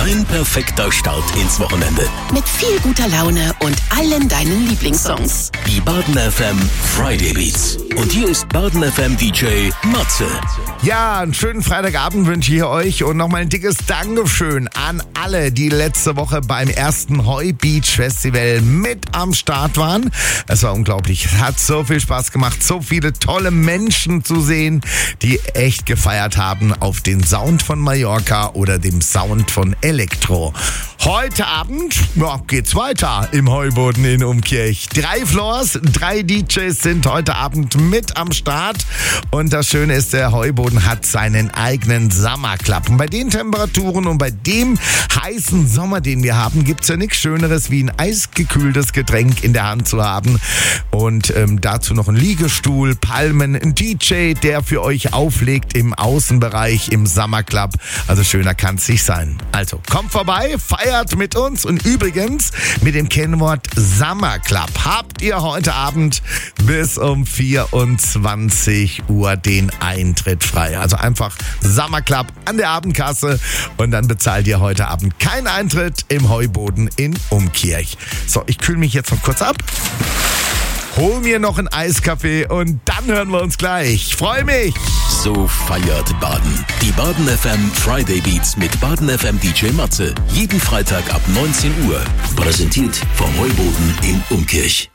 Dein perfekter Start ins Wochenende. Mit viel guter Laune und allen deinen Lieblingssongs. Die Baden FM Friday Beats. Und hier ist Baden FM DJ Matze. Ja, einen schönen Freitagabend wünsche ich euch und nochmal ein dickes Dankeschön an alle, die letzte Woche beim ersten Heu Beach Festival mit am Start waren. Es war unglaublich. Es hat so viel Spaß gemacht, so viele tolle Menschen zu sehen, die echt gefeiert haben auf den Sound von Mallorca oder dem Sound von Elektro. Heute Abend geht's weiter im Heuboden in Umkirch. 3 Floors, 3 DJs sind heute Abend mit am Start. Und das Schöne ist, der Heuboden hat seinen eigenen Summer Club. Und bei den Temperaturen und bei dem heißen Sommer, den wir haben, gibt's ja nichts Schöneres, wie ein eisgekühltes Getränk in der Hand zu haben. Und dazu noch ein Liegestuhl, Palmen, ein DJ, der für euch auflegt im Außenbereich im Summer Club. Also schöner kann's nicht sein. Also kommt vorbei, feiert mit uns und übrigens mit dem Kennwort Summer Club habt ihr heute Abend bis um 24 Uhr den Eintritt frei. Also einfach Summer Club an der Abendkasse und dann bezahlt ihr heute Abend keinen Eintritt im Heuboden in Umkirch. So, ich kühle mich jetzt noch kurz ab. Hol mir noch einen Eiskaffee und dann hören wir uns gleich. Freue mich! So feiert Baden. Die Baden FM Friday Beats mit Baden FM DJ Matze. Jeden Freitag ab 19 Uhr. Präsentiert vom Heuboden in Umkirch.